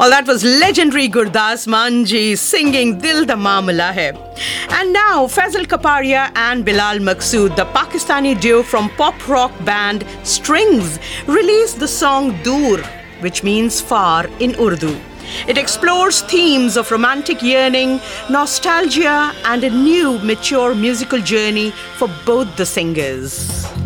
Well, that was legendary Gurdas Manji singing Dil Da Mamla Hai. And now, Faisal Kapadia and Bilal Maqsood, the Pakistani duo from pop rock band Strings, released the song Dur, which means far in Urdu. It explores themes of romantic yearning, nostalgia, and a new, mature musical journey for both the singers.